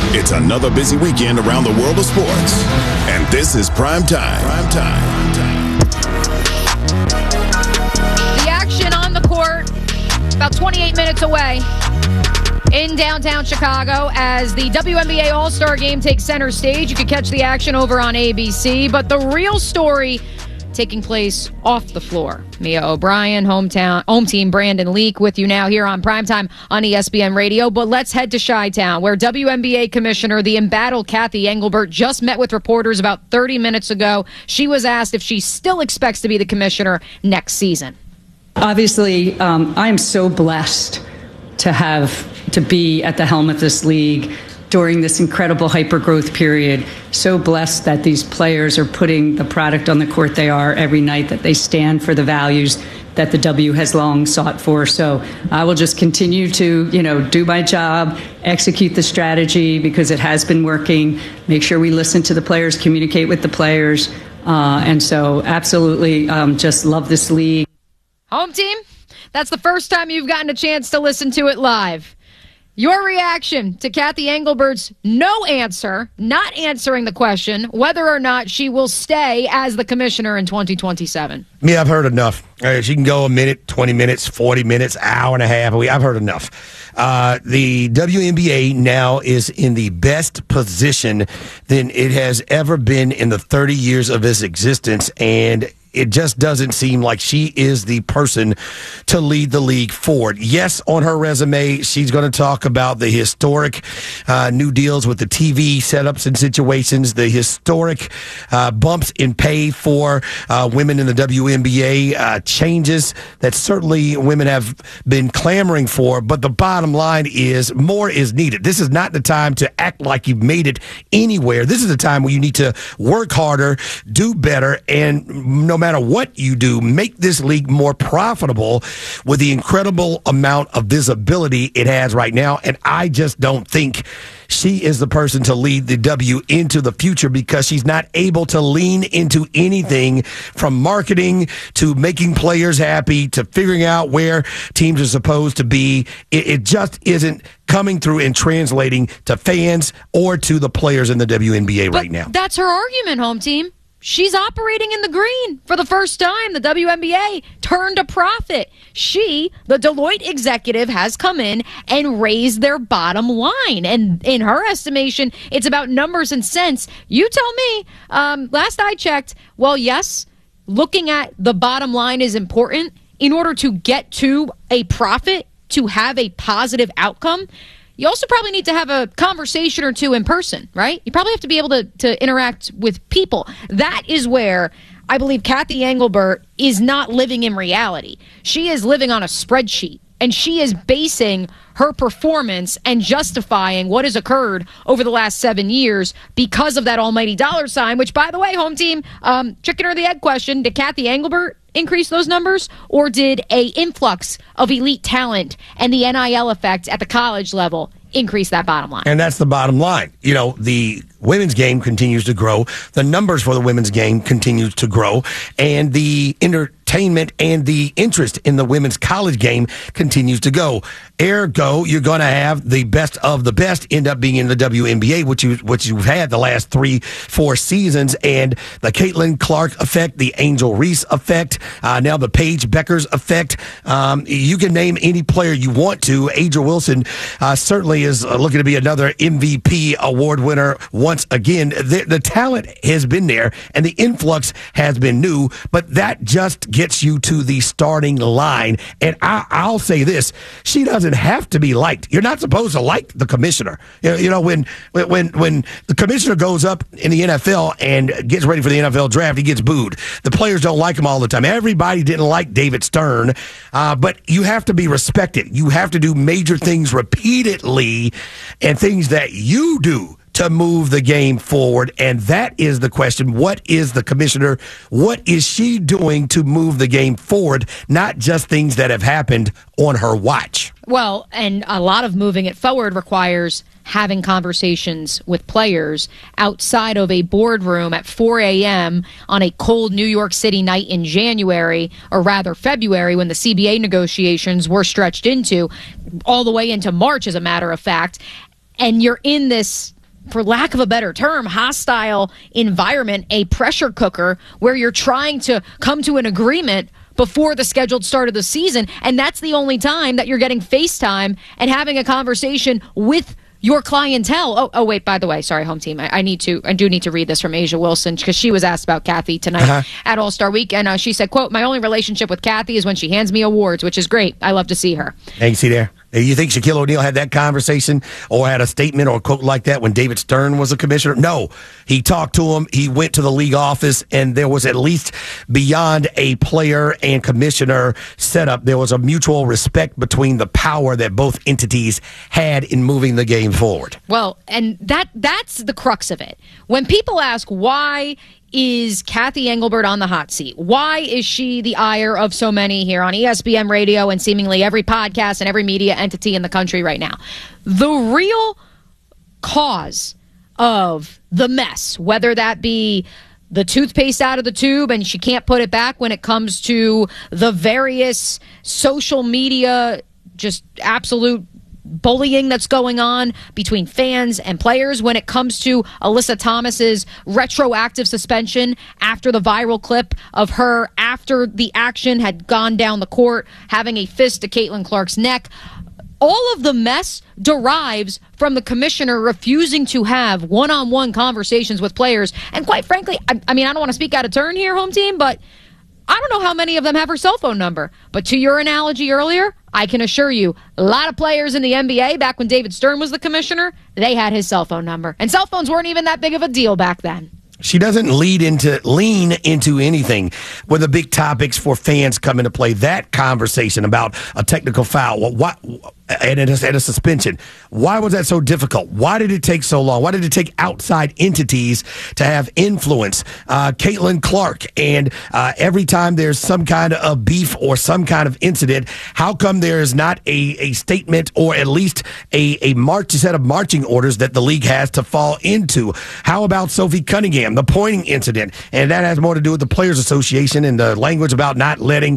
It's another busy weekend around the world of sports. And this is Prime Time. Prime Time. The action on the court, about 28 minutes away in downtown Chicago as the WNBA All-Star Game takes center stage. You can catch the action over on ABC. But the real story taking place off the floor. Mia O'Brien, home team Brandon Leak with you now here on Primetime on ESPN Radio. But let's head to Chi-Town, where WNBA Commissioner, the embattled Cathy Engelbert, just met with reporters about 30 minutes ago. She was asked if she still expects to be the commissioner next season. Obviously, I am so blessed to be at the helm of this league during this incredible hyper-growth period. So blessed that these players are putting the product on the court they are every night, that they stand for the values that the W has long sought for. So I will just continue to, do my job, execute the strategy because it has been working, make sure we listen to the players, communicate with the players. And so absolutely just love this league. Home team, that's the first time you've gotten a chance to listen to it live. Your reaction to Cathy Engelbert's no answer, not answering the question, whether or not she will stay as the commissioner in 2027. Me, I've heard enough. She can go a minute, 20 minutes, 40 minutes, hour and a half. I've heard enough. The WNBA now is in the best position than it has ever been in the 30 years of its existence, and it just doesn't seem like she is the person to lead the league forward. Yes, on her resume, she's going to talk about the historic new deals with the TV setups and situations, the historic bumps in pay for women in the WNBA, changes that certainly women have been clamoring for. But the bottom line is more is needed. This is not the time to act like you've made it anywhere. This is the time where you need to work harder, do better, and no matter what you do, make this league more profitable with the incredible amount of visibility it has right now. And I just don't think she is the person to lead the W into the future because she's not able to lean into anything from marketing to making players happy to figuring out where teams are supposed to be. It just isn't coming through and translating to fans or to the players in the WNBA right now. That's her argument, home team. She's operating in the green. For the first time, the WNBA turned a profit. She, the Deloitte executive, has come in and raised their bottom line. And in her estimation, it's about numbers and cents. You tell me. Last I checked, well, yes, looking at the bottom line is important. In order to get to a profit, to have a positive outcome, you also probably need to have a conversation or two in person, right? You probably have to be able to interact with people. That is where I believe Cathy Engelbert is not living in reality. She is living on a spreadsheet, and she is basing her performance and justifying what has occurred over the last 7 years because of that almighty dollar sign, which, by the way, home team, chicken or the egg question, did Cathy Engelbert increase those numbers, or did a influx of elite talent and the NIL effect at the college level increase that bottom line? And that's the bottom line. The women's game continues to grow. The numbers for the women's game continues to grow. And the entertainment and the interest in the women's college game continues to go. Ergo, you're going to have the best of the best end up being in the WNBA, which you've had the last 3-4 seasons. And the Caitlin Clark effect, the Angel Reese effect, now the Paige Beckers effect. You can name any player you want to. Adria Wilson certainly is looking to be another MVP award winner once again. The talent has been there, and the influx has been new, but that just gets you to the starting line. And I'll say this, she doesn't have to be liked. You're not supposed to like the commissioner. When the commissioner goes up in the NFL and gets ready for the NFL draft, he gets booed. The players don't like him all the time. Everybody didn't like David Stern, but you have to be respected. You have to do major things repeatedly and things that you do to move the game forward. And that is the question. What is the commissioner? What is she doing to move the game forward? Not just things that have happened on her watch. Well, and a lot of moving it forward requires having conversations with players outside of a boardroom at 4 a.m. on a cold New York City night in January, or rather February, when the CBA negotiations were stretched into all the way into March, as a matter of fact. And you're in this for lack of a better term, hostile environment, a pressure cooker where you're trying to come to an agreement before the scheduled start of the season. And that's the only time that you're getting FaceTime and having a conversation with your clientele. Oh, wait, by the way, sorry, home team. I do need to read this from Asia Wilson, because she was asked about Kathy tonight at All-Star Week. And she said, quote, "My only relationship with Kathy is when she hands me awards," which is great. I love to see her. Hey, you see there? You think Shaquille O'Neal had that conversation or had a statement or a quote like that when David Stern was a commissioner? No. He talked to him. He went to the league office, and there was, at least beyond a player and commissioner setup, there was a mutual respect between the power that both entities had in moving the game forward. Well, and that's the crux of it. When people ask, why is Kathy Engelbert on the hot seat? Why is she the ire of so many here on ESPN Radio and seemingly every podcast and every media entity in the country right now? The real cause of the mess, whether that be the toothpaste out of the tube and she can't put it back when it comes to the various social media, just absolute bullying that's going on between fans and players, when it comes to Alyssa Thomas's retroactive suspension after the viral clip of her after the action had gone down the court having a fist to Caitlin Clark's neck. All of the mess derives from the commissioner refusing to have one-on-one conversations with players. And quite frankly, I mean, I don't want to speak out of turn here, home team, but I don't know how many of them have her cell phone number. But to your analogy earlier, I can assure you, a lot of players in the NBA, back when David Stern was the commissioner, they had his cell phone number. And cell phones weren't even that big of a deal back then. She doesn't lean into anything when the big topics for fans come into play. That conversation about a technical foul, and a suspension. Why was that so difficult? Why did it take so long? Why did it take outside entities to have influence? Caitlin Clark, and every time there's some kind of beef or some kind of incident, how come there is not a statement or at least a set of marching orders that the league has to fall into? How about Sophie Cunningham, the pointing incident? And that has more to do with the Players Association and the language about not letting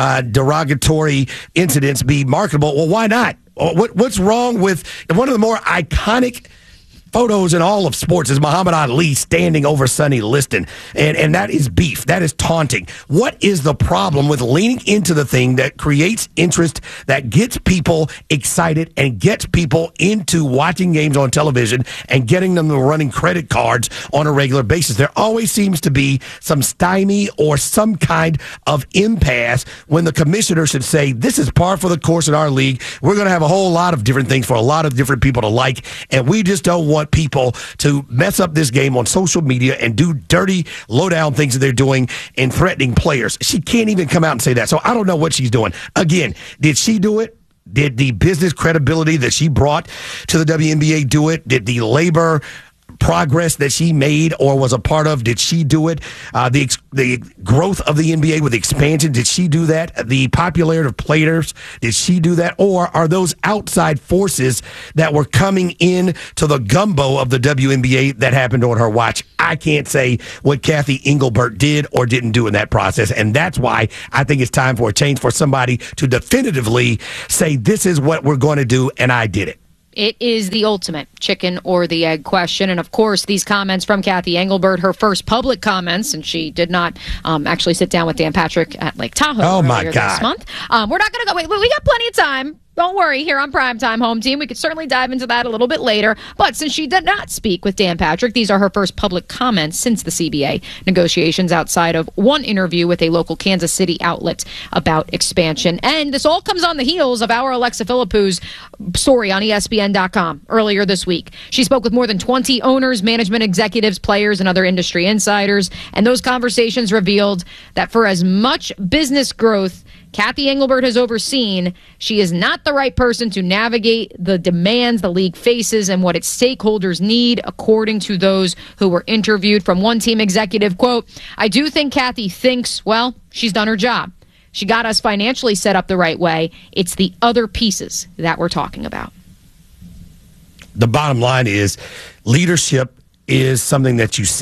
derogatory incidents be marketable. Well, why not? What's wrong with one of the more iconic photos in all of sports is Muhammad Ali standing over Sonny Liston, and that is beef. That is taunting. What is the problem with leaning into the thing that creates interest, that gets people excited and gets people into watching games on television and getting them to running credit cards on a regular basis? There always seems to be some stymie or some kind of impasse when the commissioner should say, this is par for the course in our league. We're going to have a whole lot of different things for a lot of different people to like, and we just don't want people to mess up this game on social media and do dirty, low-down things that they're doing and threatening players. She can't even come out and say that. So I don't know what she's doing. Again, did she do it? Did the business credibility that she brought to the WNBA do it? Did the labor progress that she made or was a part of, did she do it? The growth of the NBA with expansion, did she do that? The popularity of players, did she do that? Or are those outside forces that were coming in to the gumbo of the WNBA that happened on her watch? I can't say what Kathy Engelbert did or didn't do in that process, and that's why I think it's time for a change, for somebody to definitively say, this is what we're going to do, and I did it. It is the ultimate chicken or the egg question. And, of course, these comments from Kathy Engelbert, her first public comments, and she did not actually sit down with Dan Patrick at Lake Tahoe earlier this month. We're not going to go. Wait, we got plenty of time. Don't worry, here on Primetime Home Team. We could certainly dive into that a little bit later. But since she did not speak with Dan Patrick, these are her first public comments since the CBA negotiations, outside of one interview with a local Kansas City outlet about expansion. And this all comes on the heels of our Alexa Philippou's story on ESPN.com earlier this week. She spoke with more than 20 owners, management executives, players, and other industry insiders. And those conversations revealed that for as much business growth Kathy Engelbert has overseen, she is not the right person to navigate the demands the league faces and what its stakeholders need, according to those who were interviewed. From one team executive, quote, "I do think Kathy thinks, well, she's done her job. She got us financially set up the right way. It's the other pieces that we're talking about." The bottom line is leadership is something that you see.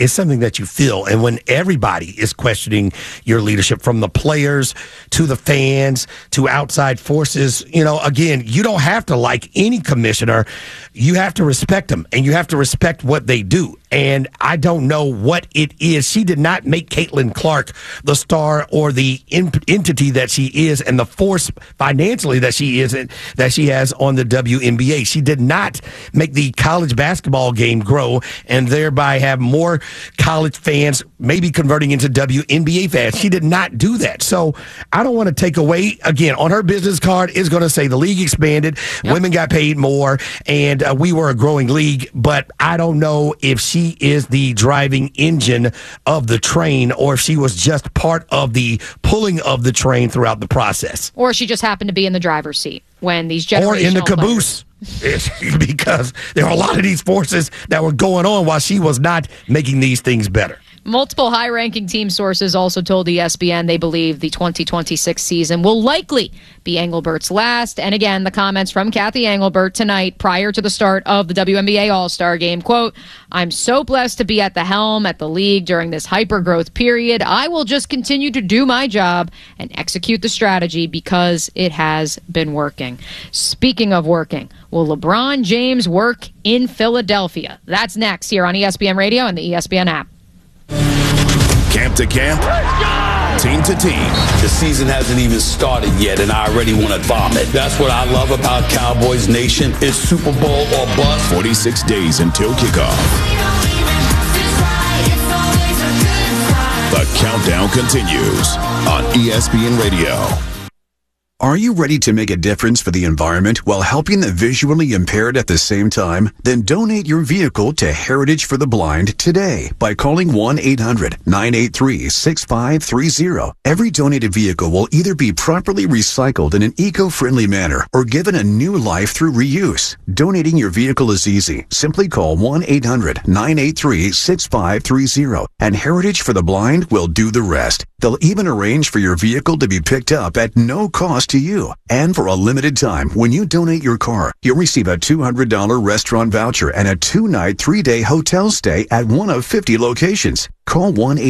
it's something that you feel. And when everybody is questioning your leadership, from the players to the fans to outside forces, again, you don't have to like any commissioner. You have to respect them, and you have to respect what they do. And I don't know what it is. She did not make Caitlin Clark the star or the entity that she is, and the force financially that she is, that she has on the WNBA. She did not make the college basketball game grow and thereby have more college fans maybe converting into WNBA fans. She did not do that. So I don't want to take away, again, on her business card is going to say the league expanded, women got paid more, and we were a growing league. But I don't know if she is the driving engine of the train or if she was just part of the pulling of the train throughout the process. Or she just happened to be in the driver's seat when these generational or in the caboose. Because there are a lot of these forces that were going on while she was not making these things better. Multiple high-ranking team sources also told ESPN they believe the 2026 season will likely be Engelbert's last. And again, the comments from Kathy Engelbert tonight prior to the start of the WNBA All-Star Game, quote, "I'm so blessed to be at the helm at the league during this hyper-growth period. I will just continue to do my job and execute the strategy because it has been working." Speaking of working, will LeBron James work in Philadelphia? That's next here on ESPN Radio and the ESPN app. Camp to camp, team to team. The season hasn't even started yet, and I already want to vomit. That's what I love about Cowboys Nation. It's Super Bowl or bust. 46 days until kickoff. The countdown continues on ESPN Radio. Are you ready to make a difference for the environment while helping the visually impaired at the same time? Then donate your vehicle to Heritage for the Blind today by calling 1-800-983-6530. Every donated vehicle will either be properly recycled in an eco-friendly manner or given a new life through reuse. Donating your vehicle is easy. Simply call 1-800-983-6530 and Heritage for the Blind will do the rest. They'll even arrange for your vehicle to be picked up at no cost to you. And for a limited time, when you donate your car, you'll receive a $200 restaurant voucher and a 2-night, 3-day hotel stay at one of 50 locations. Call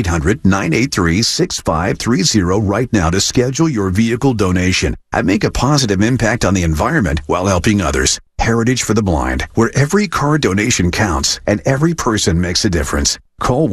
1-800-983-6530 right now to schedule your vehicle donation and make a positive impact on the environment while helping others. Heritage for the Blind, where every car donation counts and every person makes a difference. Call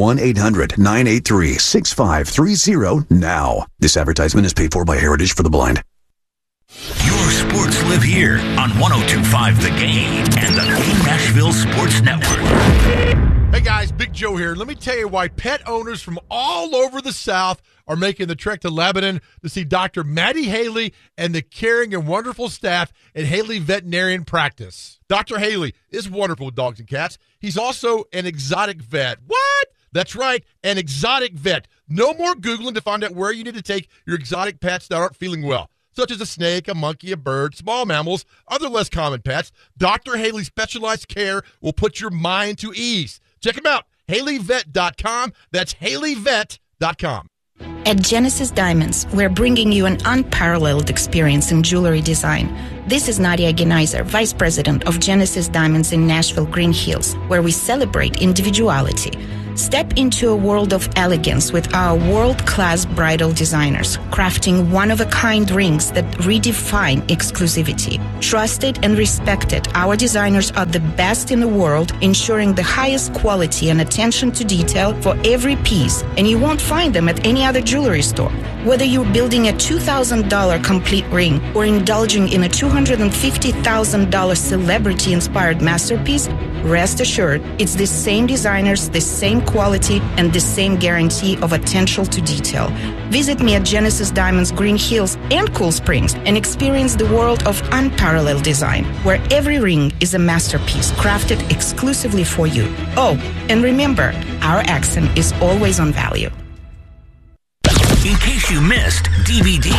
1-800-983-6530 now. This advertisement is paid for by Heritage for the Blind. Your sports live here on 102.5 The Game and the Game Nashville Sports Network. Hey guys, Big Joe here. Let me tell you why pet owners from all over the South are making the trek to Lebanon to see Dr. Maddie Haley and the caring and wonderful staff at Haley Veterinarian Practice. Dr. Haley is wonderful with dogs and cats. He's also an exotic vet. What? That's right, an exotic vet. No more Googling to find out where you need to take your exotic pets that aren't feeling well, such as a snake, a monkey, a bird, small mammals, other less common pets. Dr. Haley's specialized care will put your mind to ease. Check him out, HaleyVet.com. That's HaleyVet.com. At Genesis Diamonds, we're bringing you an unparalleled experience in jewelry design. This is Nadia Geneiser, Vice President of Genesis Diamonds in Nashville, Green Hills, where we celebrate individuality. Step into a world of elegance with our world-class bridal designers, crafting one-of-a-kind rings that redefine exclusivity. Trusted and respected, our designers are the best in the world, ensuring the highest quality and attention to detail for every piece, and you won't find them at any other jewelry store. Whether you're building a $2,000 complete ring or indulging in a $250,000 celebrity-inspired masterpiece, rest assured, it's the same designers, the same quality, and the same guarantee of attention to detail. Visit me at Genesis Diamonds Green Hills and Cool Springs and experience the world of unparalleled design, where every ring is a masterpiece crafted exclusively for you. Oh, and remember, our accent is always on value. In case you missed DVD.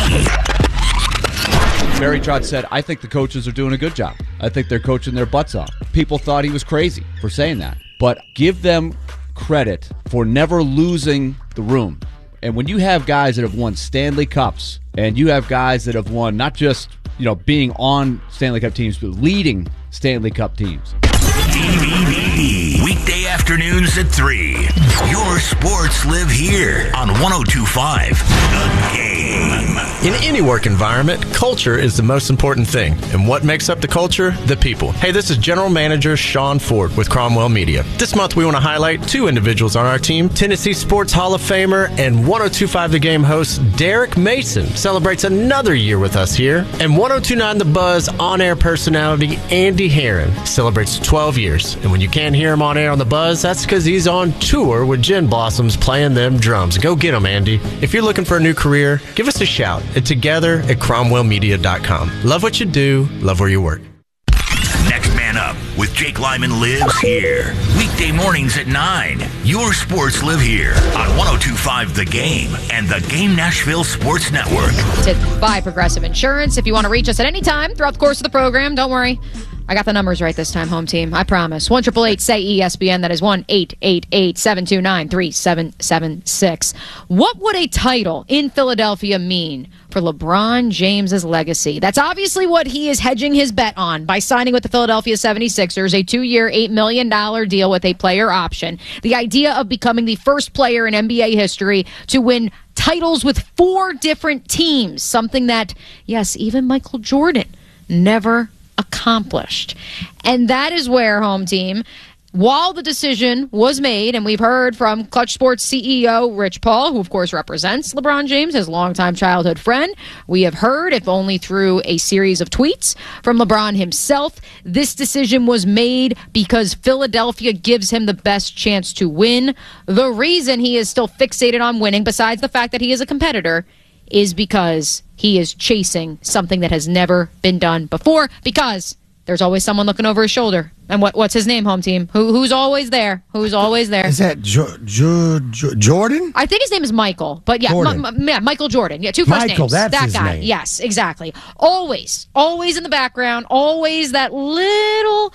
Barry Trotz said, I think the coaches are doing a good job. I think they're coaching their butts off. People thought he was crazy for saying that. But give them credit for never losing the room. And when you have guys that have won Stanley Cups, and you have guys that have won not just, being on Stanley Cup teams, but leading Stanley Cup teams. DVD. Weekday afternoons at 3. Your sports live here on 102.5 The Game. In any work environment, culture is the most important thing. And what makes up the culture? The people. Hey, this is General Manager Sean Ford with Cromwell Media. This month we want to highlight two individuals on our team. Tennessee Sports Hall of Famer and 102.5 The Game host Derek Mason celebrates another year with us here. And 102.9 The Buzz on-air personality Andy Herron celebrates 12 years. And when you can't hear him on air on The Buzz, that's because he's on tour with Gin Blossoms playing them drums. Go get him, Andy. If you're looking for a new career, give us a shout at together@cromwellmedia.com. Love what you do. Love where you work. Next Man Up with Jake Lyman lives here. Weekday mornings at 9. Your sports live here on 102.5 The Game and The Game Nashville Sports Network. By Progressive Insurance. If you want to reach us at any time throughout the course of the program, don't worry. I got the numbers right this time, home team. I promise. 1-888-SAY-ESPN. That is 1-888-729-3776. What would a title in Philadelphia mean for LeBron James's legacy? That's obviously what he is hedging his bet on by signing with the Philadelphia 76ers, a 2-year, $8 million deal with a player option. The idea of becoming the first player in NBA history to win titles with 4 different teams, something that, yes, even Michael Jordan never accomplished. And that is where, home team, while the decision was made, and we've heard from Clutch Sports CEO Rich Paul, who of course represents LeBron James, his longtime childhood friend, we have heard, if only through a series of tweets from LeBron himself, this decision was made because Philadelphia gives him the best chance to win. The reason he is still fixated on winning, besides the fact that he is a competitor, is because he is chasing something that has never been done before, because there's always someone looking over his shoulder. And what's his name, home team? Who's always there? Who's always there? Is that Jordan? I think his name is Michael. But yeah, Michael Jordan. Yeah, 2 first names. Michael, that's that his guy. name. Yes, exactly. Always in the background. Always that little,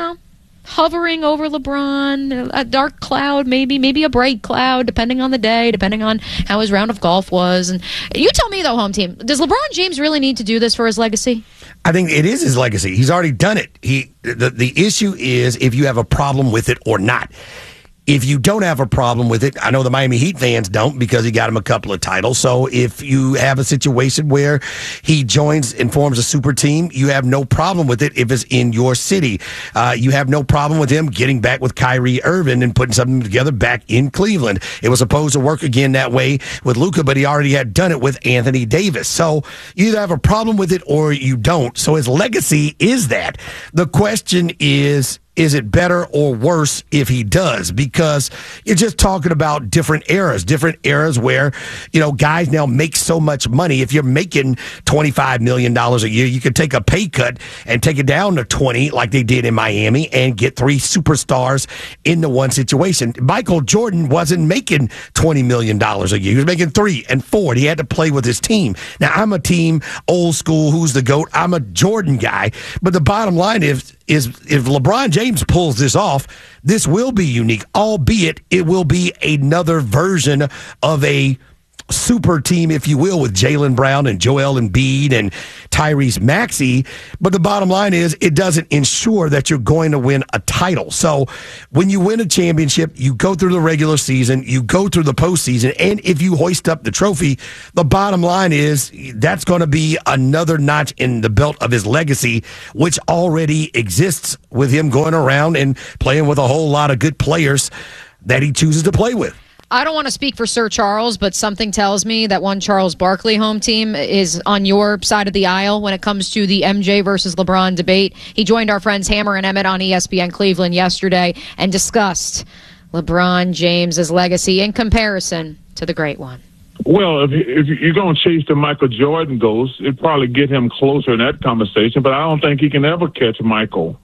hovering over LeBron, a dark cloud, maybe a bright cloud, depending on the day, depending on how his round of golf was. And you tell me, though, home team, does LeBron James really need to do this for his legacy? I think it is his legacy. He's already done it. The issue is if you have a problem with it or not. If you don't have a problem with it, I know the Miami Heat fans don't because he got him a couple of titles. So if you have a situation where he joins and forms a super team, you have no problem with it if it's in your city. You have no problem with him getting back with Kyrie Irving and putting something together back in Cleveland. It was supposed to work again that way with Luka, but he already had done it with Anthony Davis. So you either have a problem with it or you don't. So his legacy is that. The question is it better or worse if he does? Because you're just talking about different eras where, guys now make so much money. If you're making $25 million a year, you could take a pay cut and take it down to 20 like they did in Miami and get 3 superstars in the one situation. Michael Jordan wasn't making $20 million a year. He was making 3 and 4. He had to play with his team. Now, I'm a team old school, who's the GOAT. I'm a Jordan guy. But the bottom line is if LeBron James pulls this off, this will be unique, albeit it will be another version of a super team, if you will, with Jaylen Brown and Joel Embiid and Tyrese Maxey. But the bottom line is it doesn't ensure that you're going to win a title. So when you win a championship, you go through the regular season, you go through the postseason, and if you hoist up the trophy, the bottom line is that's going to be another notch in the belt of his legacy, which already exists with him going around and playing with a whole lot of good players that he chooses to play with. I don't want to speak for Sir Charles, but something tells me that one Charles Barkley home team is on your side of the aisle when it comes to the MJ versus LeBron debate. He joined our friends Hammer and Emmett on ESPN Cleveland yesterday and discussed LeBron James's legacy in comparison to the great one. Well, if you're going to chase the Michael Jordan ghost, it'd probably get him closer in that conversation, but I don't think he can ever catch Michael.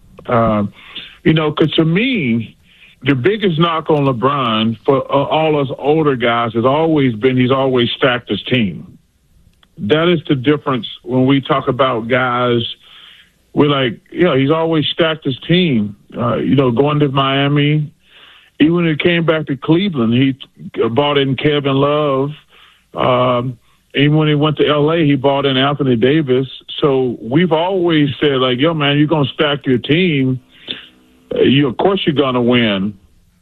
Because to me, the biggest knock on LeBron for all us older guys has always been he's always stacked his team. That is the difference when we talk about guys. We're like, he's always stacked his team. Going to Miami, even when he came back to Cleveland, he brought in Kevin Love. Even when he went to L.A., he brought in Anthony Davis. So we've always said, you're going to stack your team. of course you're going to win.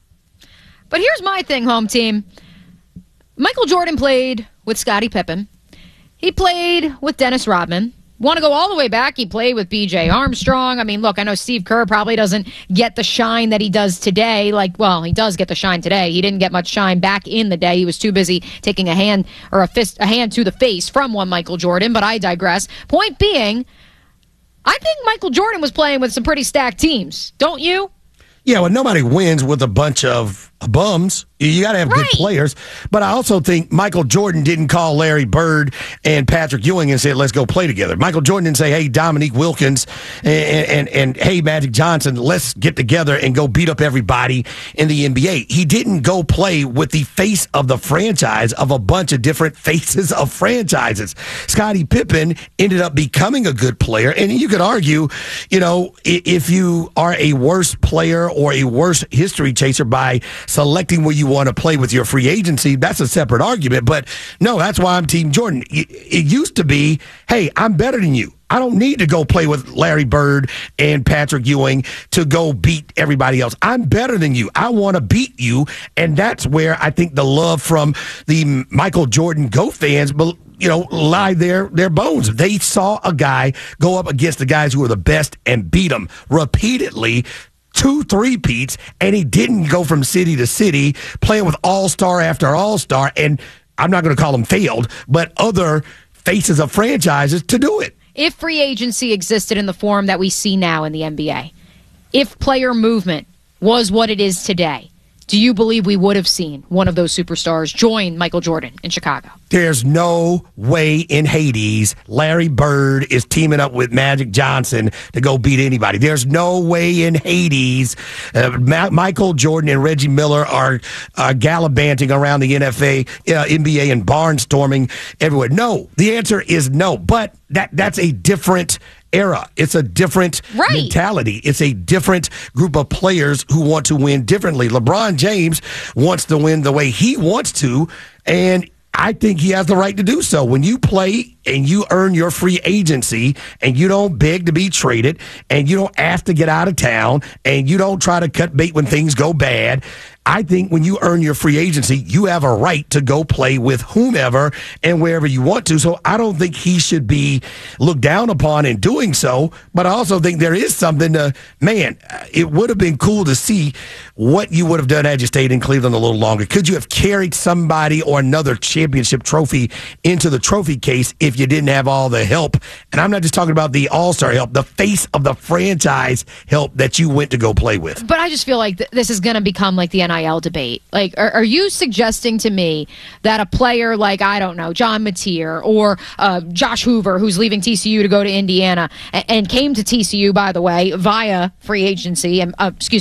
But here's my thing, home team. Michael Jordan played with Scottie Pippen. He played with Dennis Rodman. Want to go all the way back? He played with B.J. Armstrong. I mean, look, I know Steve Kerr probably doesn't get the shine that he does today. He does get the shine today. He didn't get much shine back in the day. He was too busy taking a hand to the face from one Michael Jordan, but I digress. Point being, I think Michael Jordan was playing with some pretty stacked teams. Don't you? Yeah, well, nobody wins with a bunch of bums. You got to have good players. But I also think Michael Jordan didn't call Larry Bird and Patrick Ewing and say, let's go play together. Michael Jordan didn't say, hey, Dominique Wilkins and hey, Magic Johnson, let's get together and go beat up everybody in the NBA. He didn't go play with the face of the franchise of a bunch of different faces of franchises. Scottie Pippen ended up becoming a good player. And you could argue, if you are a worse player or a worse history chaser by selecting where you want to play with your free agency, that's a separate argument. But no, that's why I'm Team Jordan. It used to be, hey, I'm better than you. I don't need to go play with Larry Bird and Patrick Ewing to go beat everybody else. I'm better than you. I want to beat you. And that's where I think the love from the Michael Jordan GOAT fans, lie their bones. They saw a guy go up against the guys who were the best and beat them repeatedly. 2 3-peats, and he didn't go from city to city playing with all-star after all-star, and I'm not going to call them failed, but other faces of franchises to do it. If free agency existed in the form that we see now in the NBA, if player movement was what it is today, do you believe we would have seen one of those superstars join Michael Jordan in Chicago? There's no way in Hades Larry Bird is teaming up with Magic Johnson to go beat anybody. There's no way in Hades Michael Jordan and Reggie Miller are gallivanting around the NBA and barnstorming everywhere. No, the answer is no. But that's a different era. It's a different mentality. It's a different group of players who want to win differently. LeBron James wants to win the way he wants to, and I think he has the right to do so. When you play and you earn your free agency and you don't beg to be traded and you don't ask to get out of town and you don't try to cut bait when things go bad, I think when you earn your free agency, you have a right to go play with whomever and wherever you want to. So I don't think he should be looked down upon in doing so. But I also think there is something it would have been cool to see what you would have done had you stayed in Cleveland a little longer. Could you have carried somebody or another championship trophy into the trophy case if you didn't have all the help? And I'm not just talking about the all-star help, the face of the franchise help that you went to go play with. But I just feel like this is going to become like the NIL debate. Like, are you suggesting to me that a player like, I don't know, John Mateer or Josh Hoover, who's leaving TCU to go to Indiana and came to TCU, by the way, via free agency and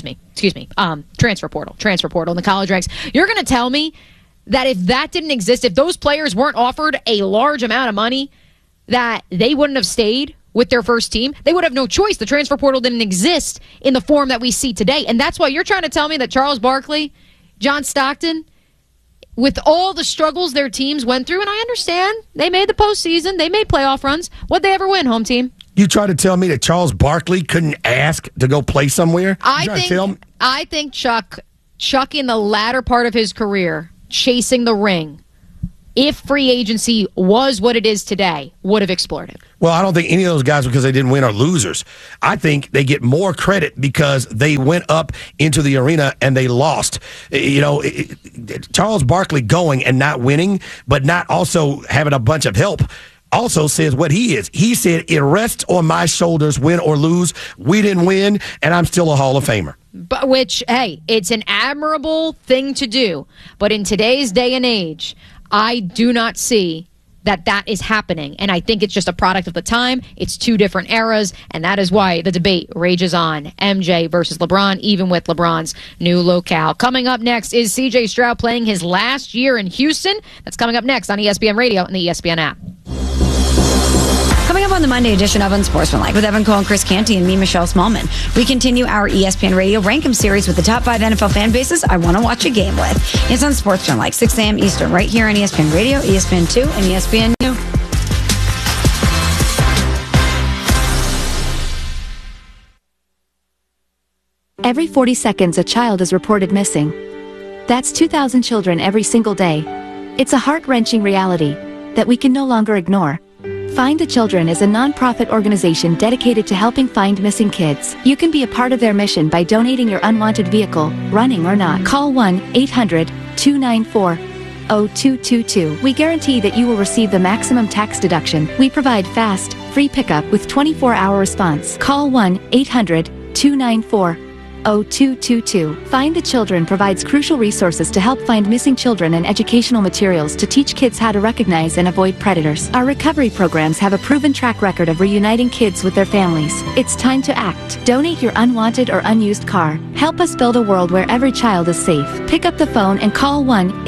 transfer portal in the college ranks, you're going to tell me that if that didn't exist, if those players weren't offered a large amount of money, that they wouldn't have stayed with their first team? They would have no choice. The transfer portal didn't exist in the form that we see today. And that's why you're trying to tell me that Charles Barkley, John Stockton, with all the struggles their teams went through, and I understand, they made the postseason, they made playoff runs. What'd they ever win, home team? You try to tell me that Charles Barkley couldn't ask to go play somewhere? I think Chuck in the latter part of his career, chasing the ring, if free agency was what it is today, would have exploded. Well, I don't think any of those guys, because they didn't win, are losers. I think they get more credit because they went up into the arena and they lost. Charles Barkley going and not winning, but not also having a bunch of help, also says what he is. He said, it rests on my shoulders, win or lose. We didn't win, and I'm still a Hall of Famer. But which, hey, it's an admirable thing to do. But in today's day and age, I do not see that is happening. And I think it's just a product of the time. It's two different eras, and that is why the debate rages on. MJ versus LeBron, even with LeBron's new locale. Coming up next is C.J. Stroud playing his last year in Houston. That's coming up next on ESPN Radio and the ESPN app. Coming up on the Monday edition of Unsportsmanlike with Evan Cole and Chris Canty and me, Michelle Smallman. We continue our ESPN Radio Rankem series with the top 5 NFL fan bases I want to watch a game with. It's Unsportsmanlike, 6 a.m. Eastern, right here on ESPN Radio, ESPN 2, and ESPNU. Every 40 seconds a child is reported missing. That's 2,000 children every single day. It's a heart-wrenching reality that we can no longer ignore. Find the Children is a non-profit organization dedicated to helping find missing kids. You can be a part of their mission by donating your unwanted vehicle, running or not. Call 1-800-294-0222. We guarantee that you will receive the maximum tax deduction. We provide fast, free pickup with 24-hour response. Call 1-800-294-0222. Find the Children provides crucial resources to help find missing children and educational materials to teach kids how to recognize and avoid predators. Our recovery programs have a proven track record of reuniting kids with their families. It's time to act. Donate your unwanted or unused car. Help us build a world where every child is safe. Pick up the phone and call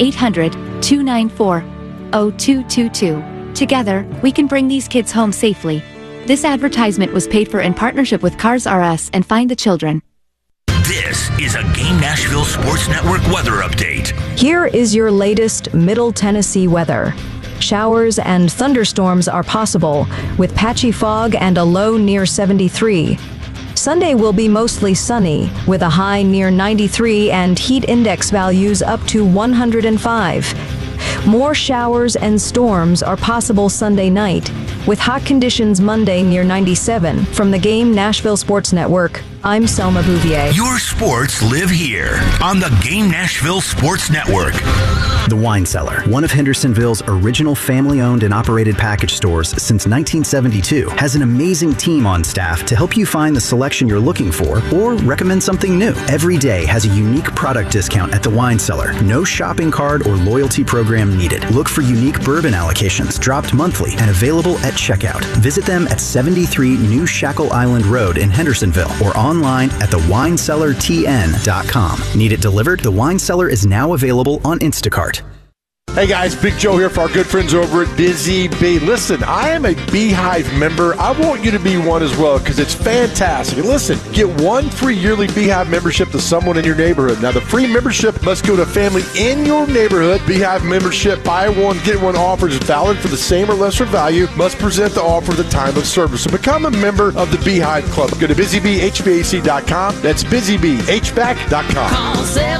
1-800-294-0222. Together, we can bring these kids home safely. This advertisement was paid for in partnership with Cars R Us and Find the Children. This is a Game Nashville Sports Network weather update. Here is your latest Middle Tennessee weather. Showers and thunderstorms are possible, with patchy fog and a low near 73. Sunday will be mostly sunny, with a high near 93 and heat index values up to 105. More showers and storms are possible Sunday night, with hot conditions Monday near 97. From the Game Nashville Sports Network, I'm Selma Bouvier. Your sports live here on the Game Nashville Sports Network. The Wine Cellar, one of Hendersonville's original family-owned and operated package stores since 1972, has an amazing team on staff to help you find the selection you're looking for or recommend something new. Every day has a unique product discount at The Wine Cellar. No shopping card or loyalty program needed. Look for unique bourbon allocations dropped monthly and available at checkout. Visit them at 73 New Shackle Island Road in Hendersonville or online at thewinecellartn.com. Need it delivered? The Wine Cellar is now available on Instacart. Hey guys, Big Joe here for our good friends over at Busy Bee. Listen, I am a Beehive member. I want you to be one as well because it's fantastic. And listen, get one free yearly Beehive membership to someone in your neighborhood. Now, the free membership must go to a family in your neighborhood. Beehive membership, buy one, get one offer is valid for the same or lesser value. Must present the offer at the time of service. So become a member of the Beehive Club. Go to busybeehvac.com. That's busybeehvac.com. Call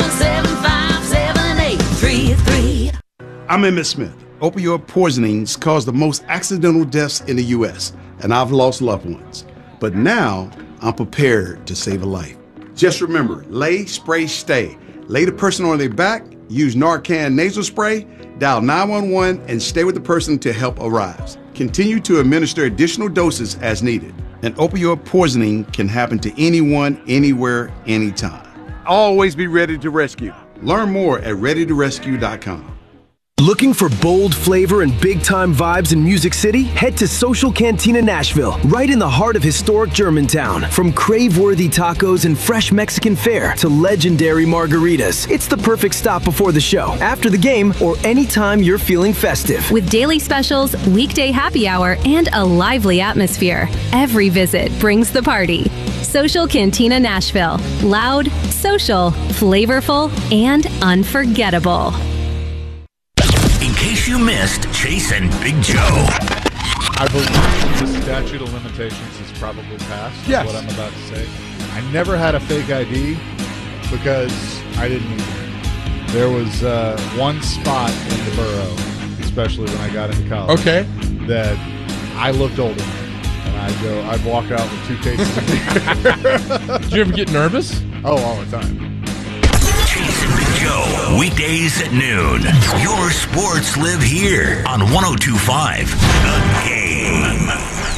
775-7833. I'm Emmett Smith. Opioid poisonings cause the most accidental deaths in the U.S., and I've lost loved ones. But now, I'm prepared to save a life. Just remember, lay, spray, stay. Lay the person on their back, use Narcan nasal spray, dial 911, and stay with the person until help arrives. Continue to administer additional doses as needed. And opioid poisoning can happen to anyone, anywhere, anytime. Always be ready to rescue. Learn more at readytorescue.com. Looking for bold flavor and big-time vibes in Music City? Head to Social Cantina Nashville, right in the heart of historic Germantown. From crave-worthy tacos and fresh Mexican fare to legendary margaritas, it's the perfect stop before the show, after the game, or anytime you're feeling festive. With daily specials, weekday happy hour, and a lively atmosphere, every visit brings the party. Social Cantina Nashville. Loud, social, flavorful, and unforgettable. In case you missed Chase and Big Joe. I believe the statute of limitations is probably passed. Yes. Is what I'm about to say. I never had a fake ID because I didn't need it. There was one spot in the borough, especially when I got into college, that I looked older. And I'd walk out with 2 cases of beer. Did you ever get nervous? Oh, all the time. Chase and Big Joe, weekdays at noon. Your sports live here on 102.5 The Game.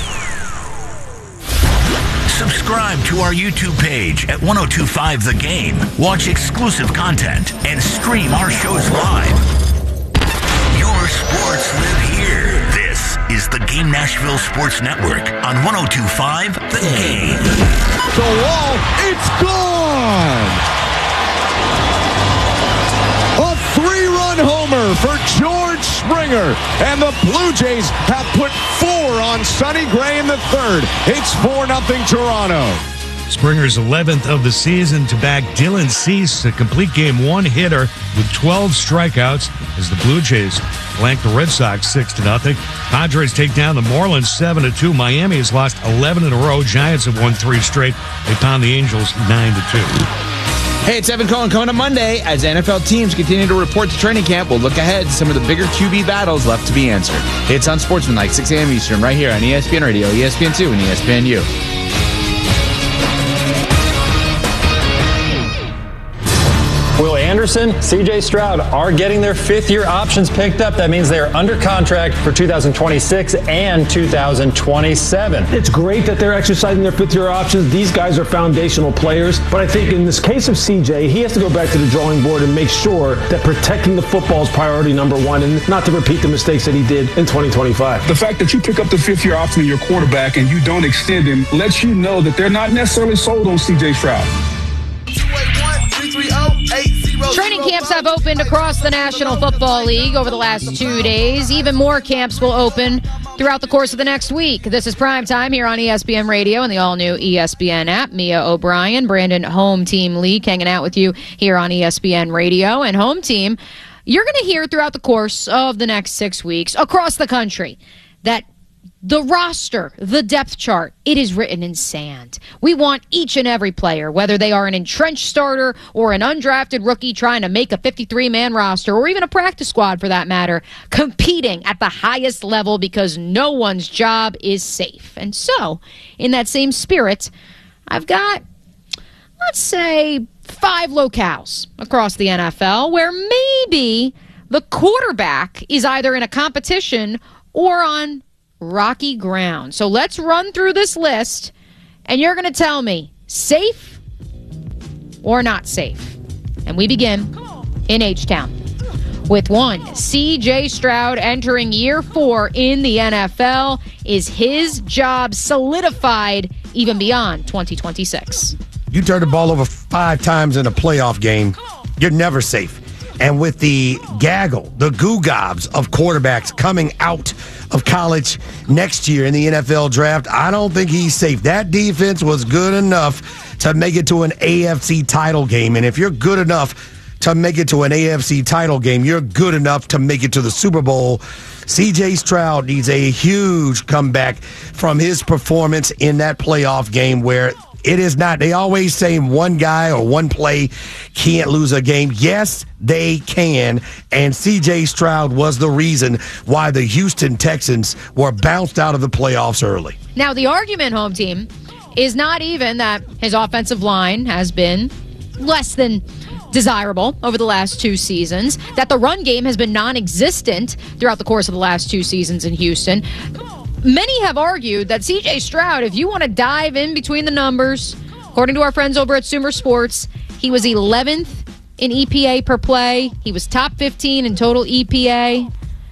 Subscribe to our YouTube page at 102.5 The Game. Watch exclusive content and stream our shows live. Your sports live here. This is the Game Nashville Sports Network on 102.5 The Game. The wall, it's gone! A 3-run homer for George Springer, and the Blue Jays have put 4 on Sonny Gray in the third. It's 4-0 Toronto. Springer's 11th of the season to back Dylan Cease, a complete game one-hitter with 12 strikeouts as the Blue Jays blank the Red Sox 6-0. Padres take down the Marlins 7-2. Miami has lost 11 in a row. Giants have won 3 straight. They pound the Angels 9-2. Hey, it's Evan Cohen coming up Monday. As NFL teams continue to report to training camp, we'll look ahead to some of the bigger QB battles left to be answered. It's on Sportsmanlike, 6 a.m. Eastern, right here on ESPN Radio, ESPN2, and ESPNU. Will Anderson, C.J. Stroud are getting their fifth-year options picked up. That means they are under contract for 2026 and 2027. It's great that they're exercising their fifth-year options. These guys are foundational players. But I think in this case of C.J., he has to go back to the drawing board and make sure that protecting the football is priority number one and not to repeat the mistakes that he did in 2025. The fact that you pick up the fifth-year option of your quarterback and you don't extend him lets you know that they're not necessarily sold on C.J. Stroud. Training camps have opened across the National Football League over the last 2 days. Even more camps will open throughout the course of the next week. This is Prime Time here on ESPN Radio and the all-new ESPN app. Mia O'Brien, Brandon Home Team Leak hanging out with you here on ESPN Radio. And Home Team, you're going to hear throughout the course of the next 6 weeks across the country that the roster, the depth chart, it is written in sand. We want each and every player, whether they are an entrenched starter or an undrafted rookie trying to make a 53-man roster or even a practice squad for that matter, competing at the highest level because no one's job is safe. And so, in that same spirit, I've got, let's say, 5 locales across the NFL where maybe the quarterback is either in a competition or on rocky ground. So let's run through this list, and you're going to tell me safe or not safe. And we begin in H-Town with one. C.J. Stroud entering year 4 in the NFL. Is his job solidified even beyond 2026? You turn the ball over 5 times in a playoff game, you're never safe. And with the gaggle, the goo-gobs of quarterbacks coming out of college next year in the NFL draft, I don't think he's safe. That defense was good enough to make it to an AFC title game. And if you're good enough to make it to an AFC title game, you're good enough to make it to the Super Bowl. C.J. Stroud needs a huge comeback from his performance in that playoff game where it is not. They always say one guy or one play can't lose a game. Yes, they can. And C.J. Stroud was the reason why the Houston Texans were bounced out of the playoffs early. Now, the argument, Home Team, is not even that his offensive line has been less than desirable over the last 2 seasons, that the run game has been non-existent throughout the course of the last 2 seasons in Houston. Many have argued that C.J. Stroud, if you want to dive in between the numbers, according to our friends over at Sumer Sports, he was 11th in EPA per play. He was top 15 in total EPA.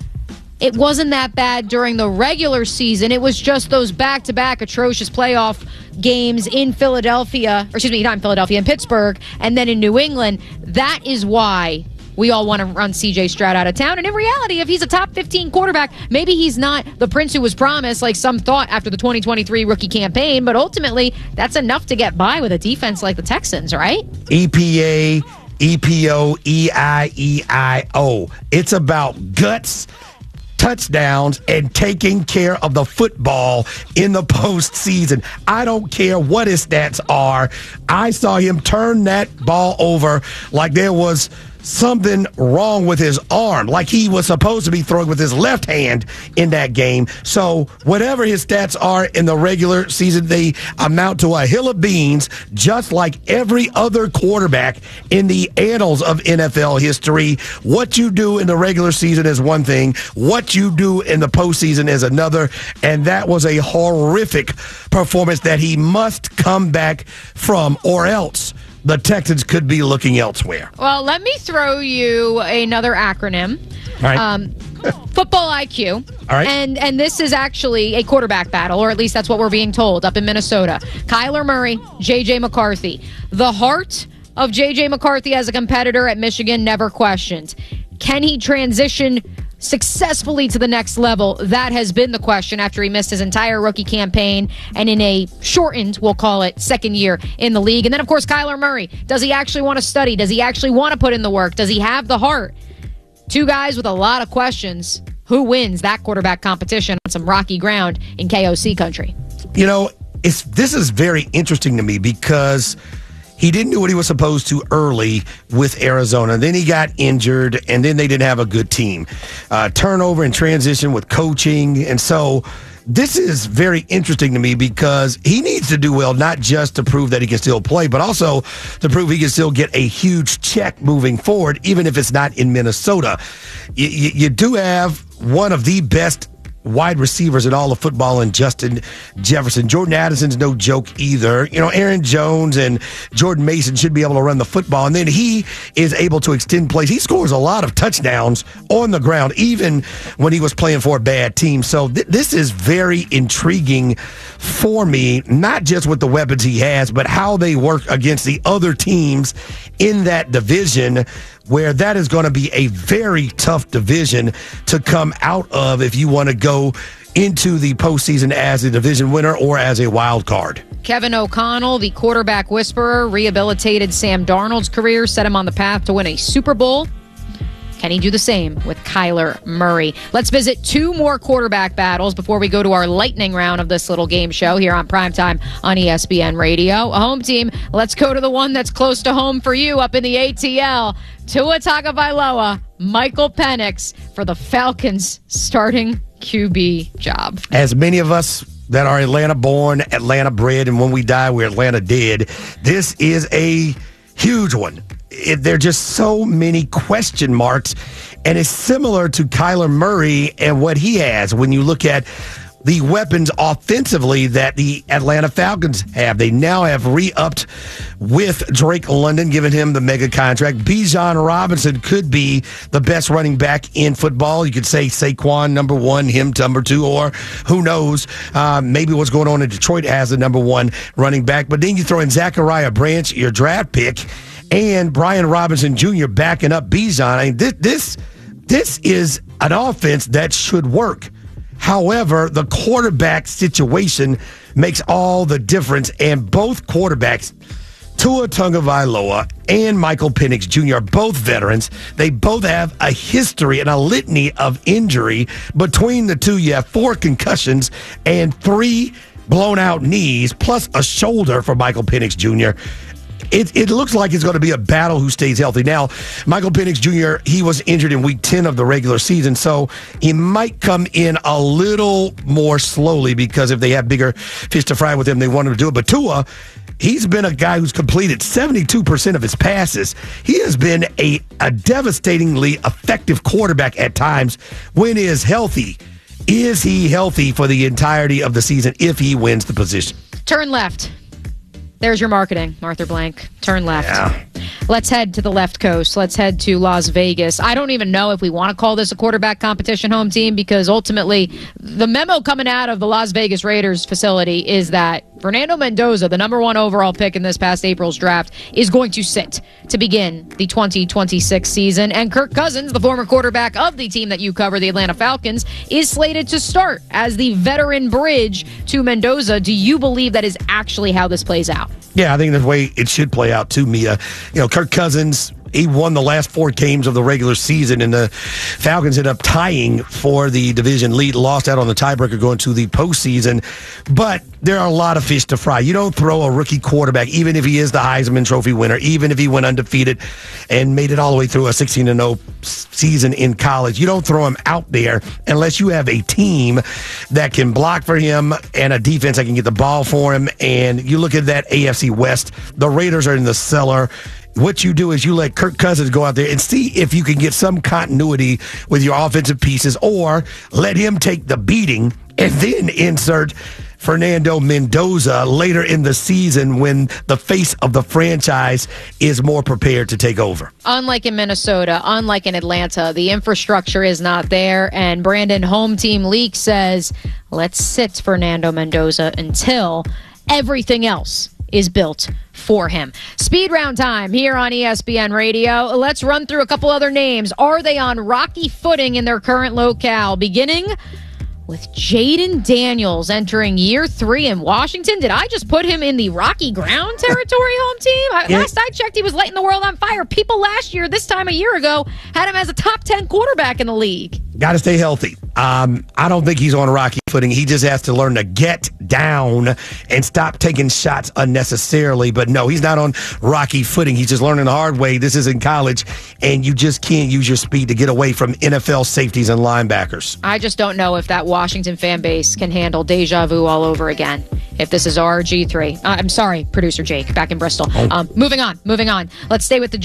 It wasn't that bad during the regular season. It was just those back-to-back atrocious playoff games in Philadelphia, or excuse me, not in Philadelphia, in Pittsburgh, and then in New England. That is why we all want to run C.J. Stroud out of town. And in reality, if he's a top 15 quarterback, maybe he's not the prince who was promised like some thought after the 2023 rookie campaign, but ultimately that's enough to get by with a defense like the Texans, right? EPA, EPO, EIEIO. It's about guts, touchdowns, and taking care of the football in the postseason. I don't care what his stats are. I saw him turn that ball over like there was something wrong with his arm, like he was supposed to be throwing with his left hand in that game. So whatever his stats are in the regular season, they amount to a hill of beans, just like every other quarterback in the annals of NFL history. What you do in the regular season is one thing. What you do in the postseason is another. And that was a horrific performance that he must come back from, or else the Texans could be looking elsewhere. Well, let me throw you another acronym. All right. Football IQ. All right. And this is actually a quarterback battle, or at least that's what we're being told up in Minnesota. Kyler Murray, J.J. McCarthy. The heart of J.J. McCarthy as a competitor at Michigan, never questioned. Can he transition successfully to the next level? That has been the question after he missed his entire rookie campaign and in a shortened, we'll call it, second year in the league. And then, of course, Kyler Murray. Does he actually want to study? Does he actually want to put in the work? Does he have the heart? Two guys with a lot of questions. Who wins that quarterback competition on some rocky ground in KOC country? You know, this is very interesting to me because he didn't do what he was supposed to early with Arizona. Then he got injured, and then they didn't have a good team. Turnover and transition with coaching. And so this is very interesting to me because he needs to do well, not just to prove that he can still play, but also to prove he can still get a huge check moving forward, even if it's not in Minnesota. You do have one of the best wide receivers in all of football in Justin Jefferson. Jordan Addison's no joke either. You know, Aaron Jones and Jordan Mason should be able to run the football, and then he is able to extend plays. He scores a lot of touchdowns on the ground, even when he was playing for a bad team. So this is very intriguing for me, not just with the weapons he has, but how they work against the other teams in that division, where that is going to be a very tough division to come out of if you want to go into the postseason as a division winner or as a wild card. Kevin O'Connell, the quarterback whisperer, rehabilitated Sam Darnold's career, set him on the path to win a Super Bowl. Can he do the same with Kyler Murray? Let's visit two more quarterback battles before we go to our lightning round of this little game show here on Primetime on ESPN Radio. A home team, let's go to the one that's close to home for you up in the ATL. Tua Tagovailoa, Michael Penix for the Falcons starting QB job. As many of us that are Atlanta-born, Atlanta-bred, and when we die, we're Atlanta-dead, this is a huge one. There are just so many question marks, and it's similar to Kyler Murray and what he has when you look at the weapons offensively that the Atlanta Falcons have. They now have re-upped with Drake London, giving him the mega contract. Bijan Robinson could be the best running back in football. You could say Saquon number one, him number two, or who knows, maybe what's going on in Detroit as the number one running back. But then you throw in Zachariah Branch, your draft pick, and Brian Robinson Jr. backing up Bijan. I mean, this is an offense that should work. However, the quarterback situation makes all the difference, and both quarterbacks, Tua Tagovailoa and Michael Penix Jr., are both veterans. They both have a history and a litany of injury. Between the two, you have 4 concussions and 3 blown-out knees, plus a shoulder for Michael Penix Jr. It looks like it's going to be a battle who stays healthy. Now, Michael Penix Jr., he was injured in week 10 of the regular season, so he might come in a little more slowly because if they have bigger fish to fry with him, they want him to do it. But Tua, he's been a guy who's completed 72% of his passes. He has been a devastatingly effective quarterback at times when he is healthy. Is he healthy for the entirety of the season if he wins the position? Turn left. There's your marketing, Arthur Blank. Turn left. Yeah. Let's head to the left coast. Let's head to Las Vegas. I don't even know if we want to call this a quarterback competition home team because ultimately the memo coming out of the Las Vegas Raiders facility is that Fernando Mendoza, the number 1 overall pick in this past April's draft, is going to sit to begin the 2026 season. And Kirk Cousins, the former quarterback of the team that you cover, the Atlanta Falcons, is slated to start as the veteran bridge to Mendoza. Do you believe that is actually how this plays out? Yeah, I think that's the way it should play out too, Mia. You know, Kirk Cousins, he won the last 4 games of the regular season, and the Falcons ended up tying for the division lead, lost out on the tiebreaker going to the postseason. But there are a lot of fish to fry. You don't throw a rookie quarterback, even if he is the Heisman Trophy winner, even if he went undefeated and made it all the way through a 16-0 season in college. You don't throw him out there unless you have a team that can block for him and a defense that can get the ball for him. And you look at that AFC West, the Raiders are in the cellar. What you do is you let Kirk Cousins go out there and see if you can get some continuity with your offensive pieces, or let him take the beating and then insert Fernando Mendoza later in the season when the face of the franchise is more prepared to take over. Unlike in Minnesota, unlike in Atlanta, the infrastructure is not there, and Brandon Home Team Leak says, let's sit Fernando Mendoza until everything else is built for him. Speed round time here on ESPN Radio. Let's run through a couple other names. Are they on rocky footing in their current locale? Beginning with Jaden Daniels entering year 3 in Washington. Did I just put him in the rocky ground territory, home team? Last I checked, he was lighting the world on fire. People last year, this time a year ago, had him as a top 10 quarterback in the league. Got to stay healthy. I don't think he's on rocky footing. He just has to learn to get down and stop taking shots unnecessarily. But no, he's not on rocky footing. He's just learning the hard way. This is in college, and you just can't use your speed to get away from NFL safeties and linebackers. I just don't know if that Washington fan base can handle deja vu all over again. If this is RG3, I'm sorry, producer Jake, back in Bristol. Moving on. Let's stay with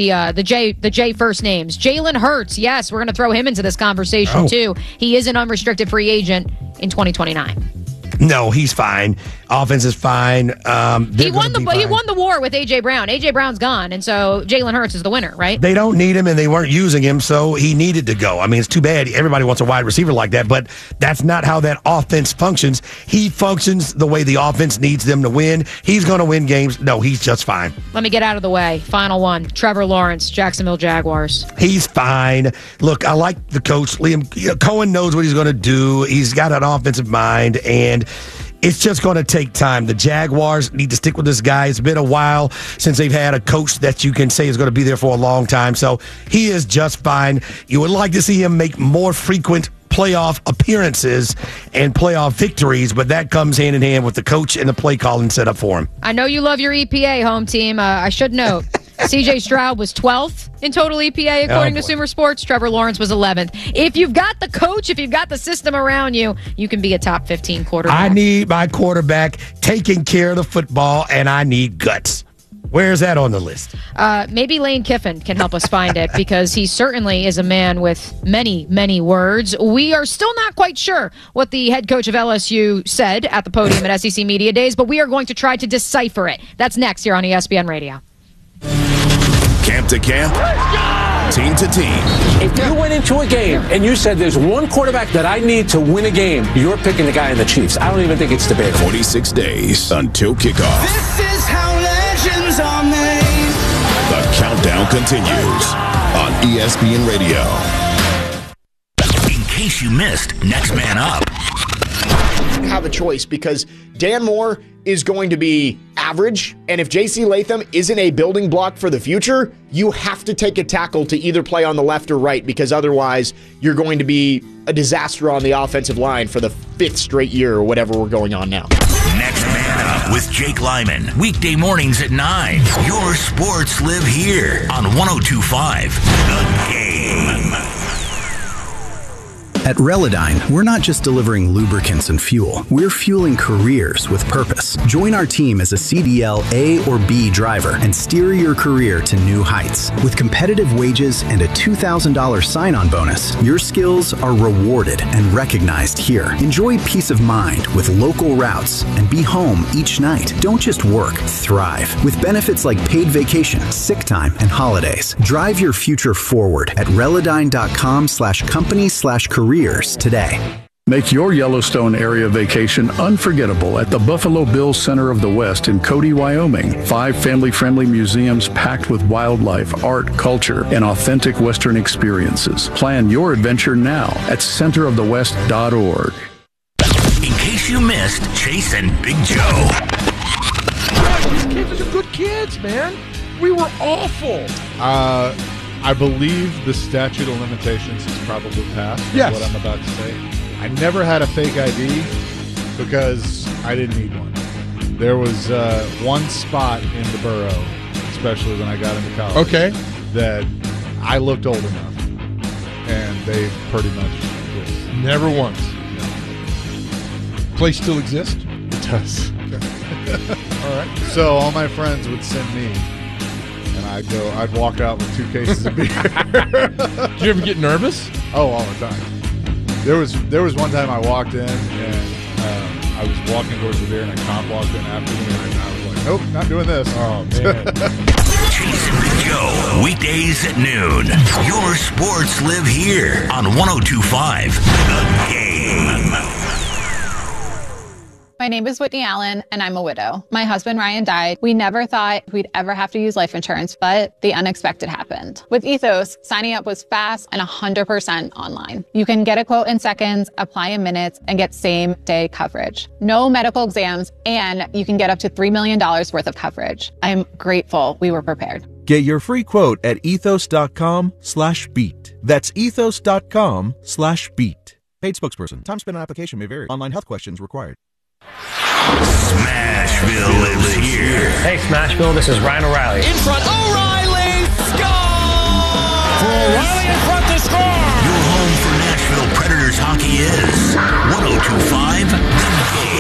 the J first names. Jalen Hurts. Yes, we're going to throw him into this conversation too. He is an unrestricted free agent in 2029. No, he's fine. Offense is fine. He won the war with A.J. Brown. A.J. Brown's gone, and so Jalen Hurts is the winner, right? They don't need him, and they weren't using him, so he needed to go. I mean, it's too bad. Everybody wants a wide receiver like that, but that's not how that offense functions. He functions the way the offense needs them to win. He's going to win games. No, he's just fine. Let me get out of the way. Final one. Trevor Lawrence, Jacksonville Jaguars. He's fine. Look, I like the coach. Liam Cohen knows what he's going to do. He's got an offensive mind, and it's just going to take time. The Jaguars need to stick with this guy. It's been a while since they've had a coach that you can say is going to be there for a long time. So he is just fine. You would like to see him make more frequent playoff appearances and playoff victories, but that comes hand in hand with the coach and the play calling set up for him. I know you love your EPA, home team. I should note. C.J. Stroud was 12th in total EPA, according to Sumer Sports. Trevor Lawrence was 11th. If you've got the coach, if you've got the system around you, you can be a top 15 quarterback. I need my quarterback taking care of the football, and I need guts. Where's that on the list? Maybe Lane Kiffin can help us find it, because he certainly is a man with many, many words. We are still not quite sure what the head coach of LSU said at the podium at SEC Media Days, but we are going to try to decipher it. That's next here on ESPN Radio. Camp to camp, team to team. If you went into a game and you said there's one quarterback that I need to win a game, you're picking the guy in the Chiefs. I don't even think it's debatable. 46 days until kickoff. This is how legends are made. The countdown continues on ESPN Radio. In case you missed Next Man Up. Have a choice, because Dan Moore is going to be average, and if J.C. Latham isn't a building block for the future, you have to take a tackle to either play on the left or right, because otherwise you're going to be a disaster on the offensive line for the 5th straight year or whatever we're going on now. Next Man Up with Jake Lyman. Weekday mornings at 9. Your sports live here on 102.5 The Game. At Relodyne, we're not just delivering lubricants and fuel. We're fueling careers with purpose. Join our team as a CDL A or B driver and steer your career to new heights. With competitive wages and a $2,000 sign-on bonus, your skills are rewarded and recognized here. Enjoy peace of mind with local routes and be home each night. Don't just work, thrive. With benefits like paid vacation, sick time, and holidays. Drive your future forward at Relodyne.com/company/careers today. Make your Yellowstone area vacation unforgettable at the Buffalo Bills Center of the West in Cody, Wyoming. 5 family-friendly museums packed with wildlife, art, culture, and authentic Western experiences. Plan your adventure now at centerofthewest.org. In case you missed Chase and Big Joe. These kids are good kids, man. We were awful. I believe the statute of limitations is probably passed. Yes. Is what I'm about to say. I never had a fake ID because I didn't need one. There was one spot in the borough, especially when I got into college, that I looked old enough, and they pretty much just never once. No. Place still exists? It does. All right. So all my friends would send me. I'd walk out with 2 cases of beer. Did you ever get nervous? Oh, all the time. There was one time I walked in and I was walking towards the beer and a cop walked in after me and I was like, nope, not doing this. Oh, man. Chase and Big Joe, weekdays at noon. Your sports live here on 102.5 The Game. My name is Whitney Allen, and I'm a widow. My husband, Ryan, died. We never thought we'd ever have to use life insurance, but the unexpected happened. With Ethos, signing up was fast and 100% online. You can get a quote in seconds, apply in minutes, and get same-day coverage. No medical exams, and you can get up to $3 million worth of coverage. I'm grateful we were prepared. Get your free quote at ethos.com/beat. That's ethos.com/beat. Paid spokesperson. Time spent on application may vary. Online health questions required. Smashville lives here. Hey, Smashville, this is Ryan O'Reilly. In front, O'Reilly! Score! For O'Reilly in front to score! Your home for Nashville Predators hockey is 102.5 The Game.